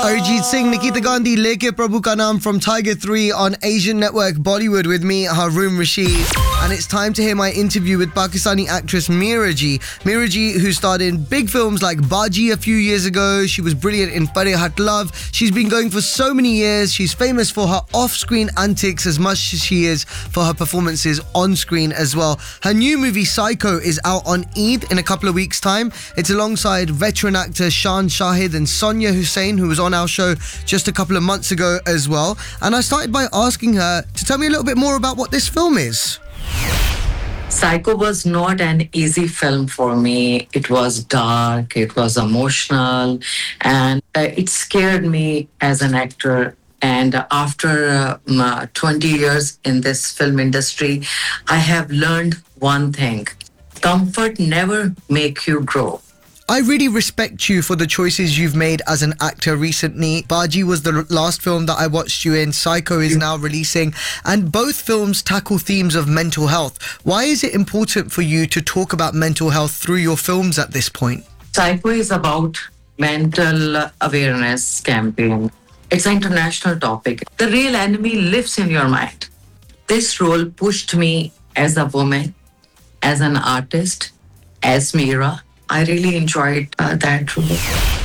Arijit Singh, Nikita Gandhi, Leke Prabhu Ka Naam from Tiger 3 on Asian Network Bollywood with me, Haroon Rashid. And it's time to hear my interview with Pakistani actress Meera Ji. Meera Ji, who starred in big films like Baji a few years ago. She was brilliant in Farhat Love. She's been going for so many years. She's famous for her off-screen antics as much as she is for her performances on-screen as well. Her new movie Psycho is out on Eid in a couple of weeks' time. It's alongside veteran actor Shan Shahid and Sonia Hussain, who was on our show just a couple of months ago as well. And I started by asking her to tell me a little bit more about what this film is. Psycho was not an easy film for me. It was dark, it was emotional, and it scared me as an actor. And after 20 years in this film industry, I have learned one thing. Comfort never makes you grow. I really respect you for the choices you've made as an actor recently. Baji was the last film that I watched you in. Psycho is now releasing. And both films tackle themes of mental health. Why is it important for you to talk about mental health through your films at this point? Psycho is about mental awareness campaign. It's an international topic. The real enemy lives in your mind. This role pushed me as a woman, as an artist, as Meera. I really enjoyed that role.